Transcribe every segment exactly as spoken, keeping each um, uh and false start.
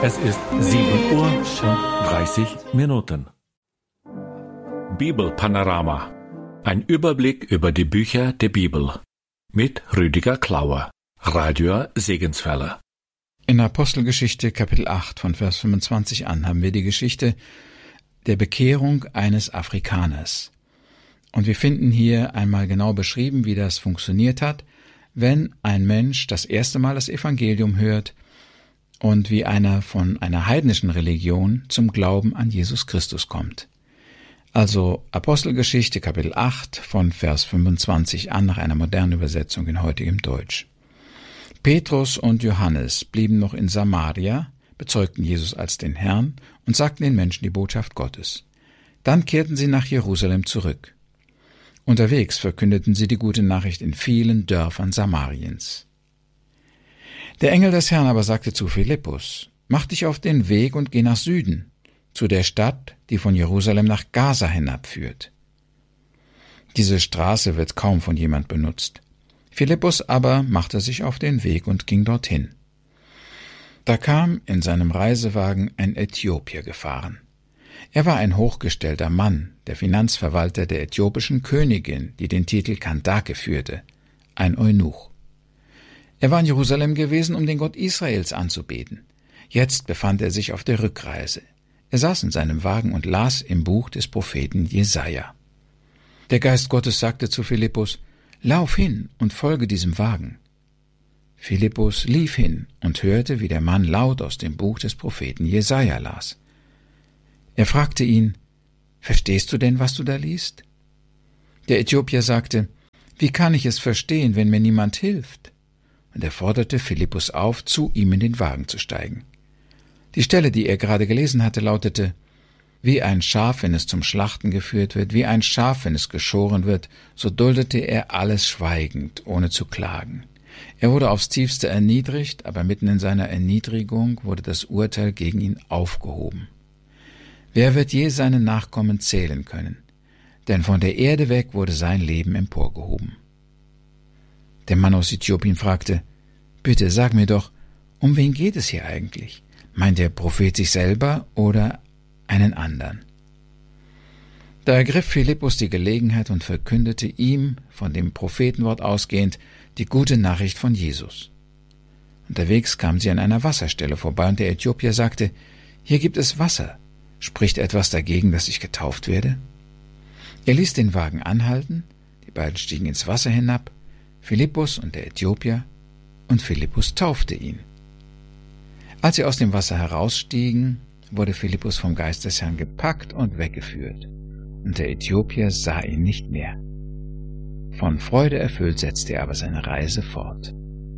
Es ist sieben Uhr und dreißig Minuten. Bibelpanorama. Ein Überblick über die Bücher der Bibel. Mit Rüdiger Klauer, Radio Segenswelle. In Apostelgeschichte Kapitel acht von Vers fünfundzwanzig an haben wir die Geschichte der Bekehrung eines Afrikaners. Und wir finden hier einmal genau beschrieben, wie das funktioniert hat, wenn ein Mensch das erste Mal das Evangelium hört und wie einer von einer heidnischen Religion zum Glauben an Jesus Christus kommt. Also Apostelgeschichte Kapitel acht von Vers fünfundzwanzig an nach einer modernen Übersetzung in heutigem Deutsch. Petrus und Johannes blieben noch in Samaria, bezeugten Jesus als den Herrn und sagten den Menschen die Botschaft Gottes. Dann kehrten sie nach Jerusalem zurück. Unterwegs verkündeten sie die gute Nachricht in vielen Dörfern Samariens. Der Engel des Herrn aber sagte zu Philippus: Mach dich auf den Weg und geh nach Süden, zu der Stadt, die von Jerusalem nach Gaza hinabführt. Diese Straße wird kaum von jemand benutzt. Philippus aber machte sich auf den Weg und ging dorthin. Da kam in seinem Reisewagen ein Äthiopier gefahren. Er war ein hochgestellter Mann, der Finanzverwalter der äthiopischen Königin, die den Titel Kandake führte, ein Eunuch. Er war in Jerusalem gewesen, um den Gott Israels anzubeten. Jetzt befand er sich auf der Rückreise. Er saß in seinem Wagen und las im Buch des Propheten Jesaja. Der Geist Gottes sagte zu Philippus: Lauf hin und folge diesem Wagen. Philippus lief hin und hörte, wie der Mann laut aus dem Buch des Propheten Jesaja las. Er fragte ihn: Verstehst du denn, was du da liest? Der Äthiopier sagte: Wie kann ich es verstehen, wenn mir niemand hilft? Und er forderte Philippus auf, zu ihm in den Wagen zu steigen. Die Stelle, die er gerade gelesen hatte, lautete: Wie ein Schaf, wenn es zum Schlachten geführt wird, wie ein Schaf, wenn es geschoren wird, so duldete er alles schweigend, ohne zu klagen. Er wurde aufs tiefste erniedrigt, aber mitten in seiner Erniedrigung wurde das Urteil gegen ihn aufgehoben. Wer wird je seine Nachkommen zählen können? Denn von der Erde weg wurde sein Leben emporgehoben. Der Mann aus Äthiopien fragte: Bitte sag mir doch, um wen geht es hier eigentlich? Meint der Prophet sich selber oder einen anderen? Da ergriff Philippus die Gelegenheit und verkündete ihm, von dem Prophetenwort ausgehend, die gute Nachricht von Jesus. Unterwegs kamen sie an einer Wasserstelle vorbei, und der Äthiopier sagte: Hier gibt es Wasser. Spricht etwas dagegen, dass ich getauft werde? Er ließ den Wagen anhalten, die beiden stiegen ins Wasser hinab, Philippus und der Äthiopier, und Philippus taufte ihn. Als sie aus dem Wasser herausstiegen, wurde Philippus vom Geist des Herrn gepackt und weggeführt, und der Äthiopier sah ihn nicht mehr. Von Freude erfüllt setzte er aber seine Reise fort.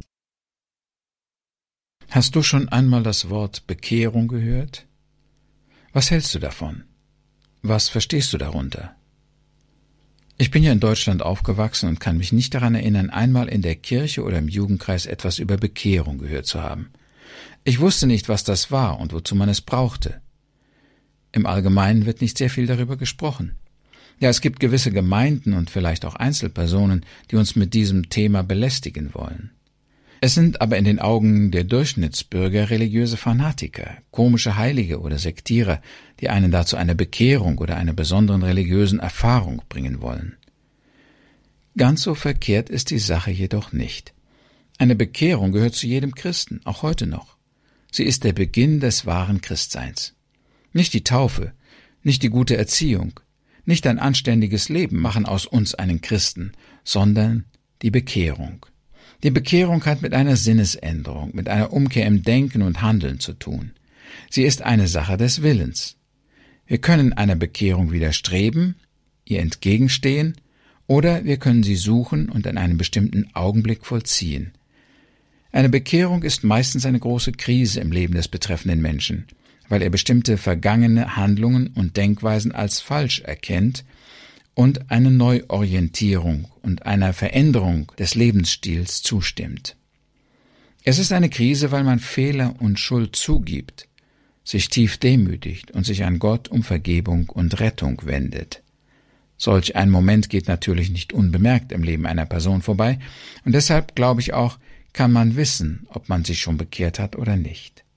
Hast du schon einmal das Wort Bekehrung gehört? Was hältst du davon? Was verstehst du darunter? Ich bin ja in Deutschland aufgewachsen und kann mich nicht daran erinnern, einmal in der Kirche oder im Jugendkreis etwas über Bekehrung gehört zu haben. Ich wusste nicht, was das war und wozu man es brauchte. Im Allgemeinen wird nicht sehr viel darüber gesprochen. Ja, es gibt gewisse Gemeinden und vielleicht auch Einzelpersonen, die uns mit diesem Thema belästigen wollen. Es sind aber in den Augen der Durchschnittsbürger religiöse Fanatiker, komische Heilige oder Sektierer, die einen dazu eine Bekehrung oder einer besonderen religiösen Erfahrung bringen wollen. Ganz so verkehrt ist die Sache jedoch nicht. Eine Bekehrung gehört zu jedem Christen, auch heute noch. Sie ist der Beginn des wahren Christseins. Nicht die Taufe, nicht die gute Erziehung, nicht ein anständiges Leben machen aus uns einen Christen, sondern die Bekehrung. Die Bekehrung hat mit einer Sinnesänderung, mit einer Umkehr im Denken und Handeln zu tun. Sie ist eine Sache des Willens. Wir können einer Bekehrung widerstreben, ihr entgegenstehen, oder wir können sie suchen und in einem bestimmten Augenblick vollziehen. Eine Bekehrung ist meistens eine große Krise im Leben des betreffenden Menschen, weil er bestimmte vergangene Handlungen und Denkweisen als falsch erkennt und eine Neuorientierung und einer Veränderung des Lebensstils zustimmt. Es ist eine Krise, weil man Fehler und Schuld zugibt, sich tief demütigt und sich an Gott um Vergebung und Rettung wendet. Solch ein Moment geht natürlich nicht unbemerkt im Leben einer Person vorbei, und deshalb glaube ich auch, kann man wissen, ob man sich schon bekehrt hat oder nicht.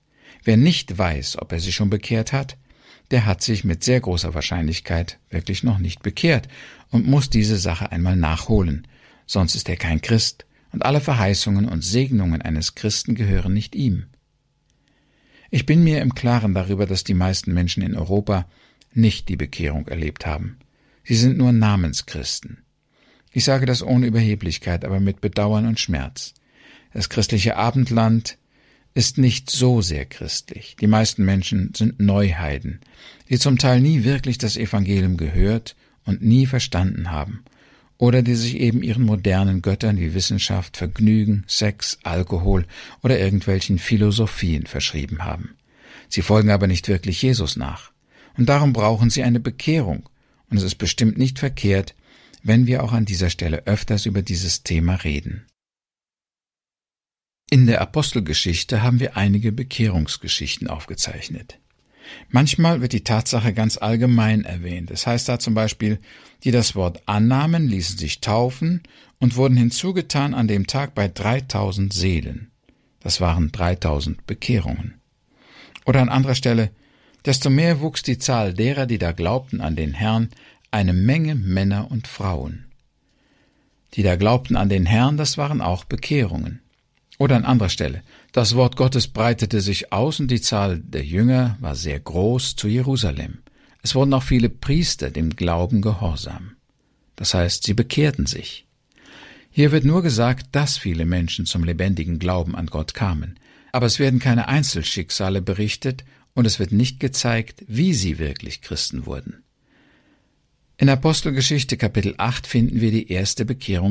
Wer nicht weiß, ob er sich schon bekehrt hat, der hat sich mit sehr großer Wahrscheinlichkeit wirklich noch nicht bekehrt und muss diese Sache einmal nachholen, sonst ist er kein Christ, und alle Verheißungen und Segnungen eines Christen gehören nicht ihm. Ich bin mir im Klaren darüber, dass die meisten Menschen in Europa nicht die Bekehrung erlebt haben. Sie sind nur Namenschristen. Ich sage das ohne Überheblichkeit, aber mit Bedauern und Schmerz. Das christliche Abendland ist nicht so sehr christlich. Die meisten Menschen sind Neuheiden, die zum Teil nie wirklich das Evangelium gehört und nie verstanden haben, oder die sich eben ihren modernen Göttern wie Wissenschaft, Vergnügen, Sex, Alkohol oder irgendwelchen Philosophien verschrieben haben. Sie folgen aber nicht wirklich Jesus nach. Und darum brauchen sie eine Bekehrung. Und es ist bestimmt nicht verkehrt, wenn wir auch an dieser Stelle öfters über dieses Thema reden. In der Apostelgeschichte haben wir einige Bekehrungsgeschichten aufgezeichnet. Manchmal wird die Tatsache ganz allgemein erwähnt. Es heißt da zum Beispiel, die das Wort annahmen, ließen sich taufen und wurden hinzugetan an dem Tag bei dreitausend Seelen. Das waren dreitausend Bekehrungen. Oder an anderer Stelle, desto mehr wuchs die Zahl derer, die da glaubten an den Herrn, eine Menge Männer und Frauen. Die da glaubten an den Herrn, das waren auch Bekehrungen. Oder an anderer Stelle, das Wort Gottes breitete sich aus und die Zahl der Jünger war sehr groß zu Jerusalem. Es wurden auch viele Priester dem Glauben gehorsam. Das heißt, sie bekehrten sich. Hier wird nur gesagt, dass viele Menschen zum lebendigen Glauben an Gott kamen. Aber es werden keine Einzelschicksale berichtet und es wird nicht gezeigt, wie sie wirklich Christen wurden. In Apostelgeschichte Kapitel acht finden wir die erste Bekehrung